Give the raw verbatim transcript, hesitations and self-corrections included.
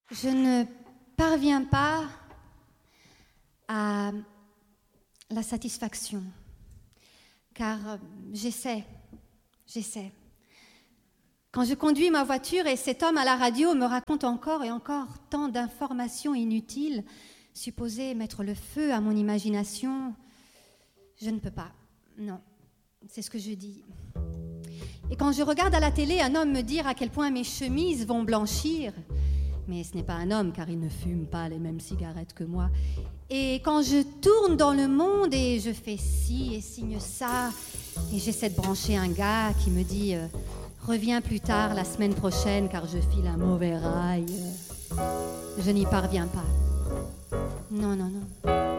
Je ne parviens pas à la satisfaction, car j'essaie, j'essaie. Quand je conduis ma voiture et cet homme à la radio me raconte encore et encore tant d'informations inutiles, supposées mettre le feu à mon imagination, je ne peux pas, non, c'est ce que je dis. Et quand je regarde à la télé un homme me dire à quel point mes chemises vont blanchir, mais ce n'est pas un homme car il ne fume pas les mêmes cigarettes que moi, et quand je tourne dans le monde et je fais ci et signe ça, et j'essaie de brancher un gars qui me dit euh, « Reviens plus tard la semaine prochaine car je file un mauvais rail », je n'y parviens pas. Non, non, non.